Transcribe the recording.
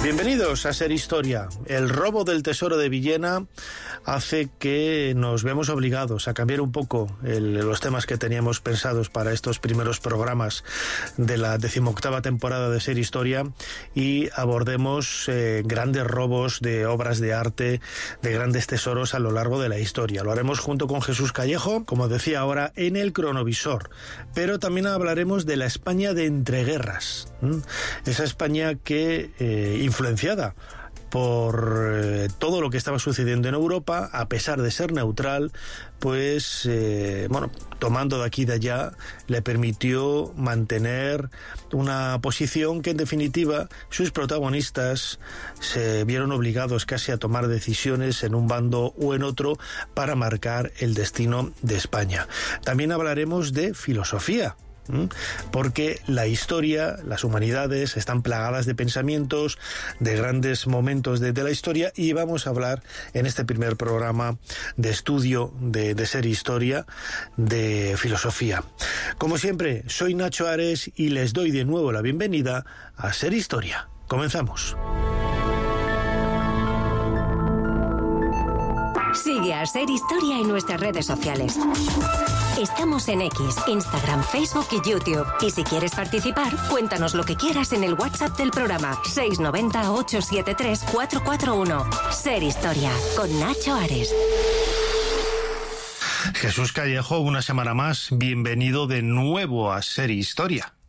Bienvenidos a Ser Historia. El robo del tesoro de Villena hace que nos veamos obligados a cambiar un poco los temas que teníamos pensados para estos primeros programas de la 18ª temporada de Ser Historia y abordemos grandes robos de obras de arte, de grandes tesoros a lo largo de la historia. Lo haremos junto con Jesús Callejo, como decía ahora, en el cronovisor. Pero también hablaremos de la España de entreguerras. Esa España que influenciada por todo lo que estaba sucediendo en Europa, a pesar de ser neutral, pues, tomando de aquí y de allá, le permitió mantener una posición que, en definitiva, sus protagonistas se vieron obligados casi a tomar decisiones en un bando o en otro para marcar el destino de España. También hablaremos de filosofía, porque la historia, las humanidades están plagadas de pensamientos, de grandes momentos de la historia, y vamos a hablar en este primer programa de estudio de Ser Historia de filosofía. Como siempre, soy Nacho Ares y les doy de nuevo la bienvenida a Ser Historia. Comenzamos. Sigue a Ser Historia en nuestras redes sociales. Estamos en X, Instagram, Facebook y YouTube. Y si quieres participar, cuéntanos lo que quieras en el WhatsApp del programa 690-873-441. Ser Historia, con Nacho Ares. Jesús Callejo, una semana más, bienvenido de nuevo a Ser Historia.